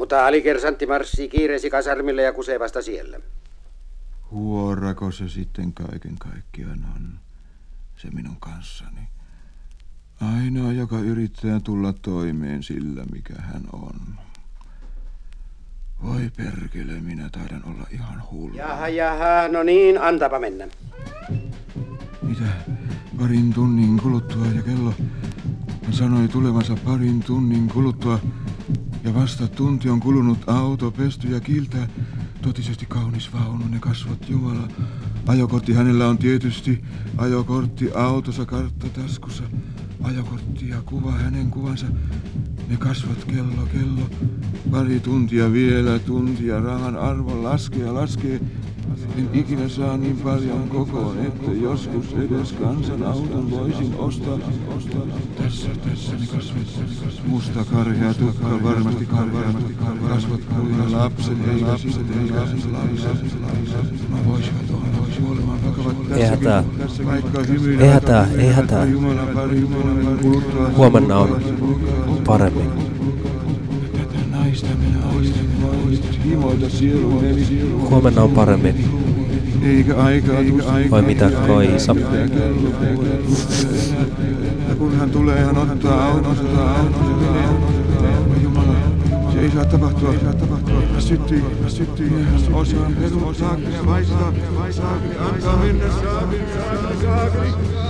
Mutta alikersantti marssii kiireesi kasarmille ja kusee vasta siellä. Huorako se sitten kaiken kaikkiaan on, se minun kanssani. Ainoa, joka yrittää tulla toimeen sillä, mikä hän on. Voi perkele, minä taidan olla ihan hullu. Jaha, no niin, antapa mennä. Mitä? Parin tunnin kuluttua ja kello... Hän sanoi tulevansa parin tunnin kuluttua ja vasta tunti on kulunut, auto pesty ja kiiltää. Totisesti kaunis vaunu, ne kasvot, Jumala. Ajokortti hänellä on tietysti, ajokortti autossa, kartta taskussa. Ajokortti ja kuva, hänen kuvansa. Ne kasvot, kello. Pari tuntia vielä, tuntia, rahan arvo laskee. En ikinä saa niin paljon kokoon, että joskus edes kansan auton voisin ostaa. Tässä ne kasvot. Musta karhea tukka, varmasti karhea. Kasvot kuin lapset, ei lapset. No voisivat olla, kuolemaan vakavat tässäkin. Ei hätää. Huomenna on paremmin. Huomenna on paremmin. Vai mitä, Kaisa? Ja kun hän tulee, hän ottaa autosta. Se ei saa tapahtua. Hän syttyy. Osaan peruuttaa ja vaistaa. Antaa mennä, saakeli.